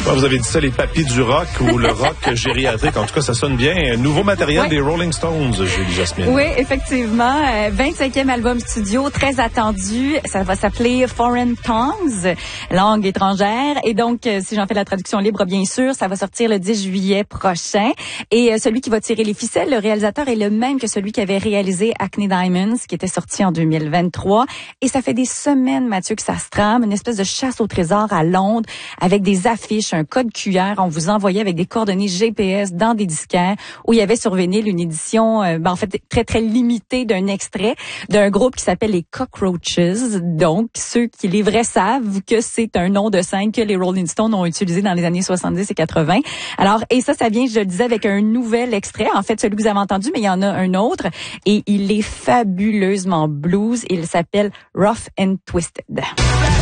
Bon, vous avez dit ça, les papis du rock ou le rock gériatrique. En tout cas, ça sonne bien. Nouveau matériel des Rolling Stones, Julie Jasmine. Oui, effectivement. 25e album studio, très attendu. Ça va s'appeler Foreign Tongues, langue étrangère. Et donc, si j'en fais la traduction libre, bien sûr, ça va sortir le 10 juillet prochain. Et celui qui va tirer les ficelles, le réalisateur, est le même que celui qui avait réalisé Acne Diamonds, qui était sorti en 2023. Et ça fait des semaines, Mathieu, que ça se trame, une espèce de chasse au trésor à Londres, avec des affiches, un code QR. On vous envoyait avec des coordonnées GPS dans des disquaires où il y avait sur vinyle une édition, en fait, très, très limitée d'un extrait d'un groupe qui s'appelle les Cockroaches. Donc, ceux qui les vrais savent que c'est un nom de scène que les Rolling Stones ont utilisé dans les années 70 et 80. Alors, et ça vient, je le disais, avec un nouvel extrait. En fait, celui que vous avez entendu, mais il y en a un autre. Et il est fabuleusement blues. Il s'appelle Rough and Twisted.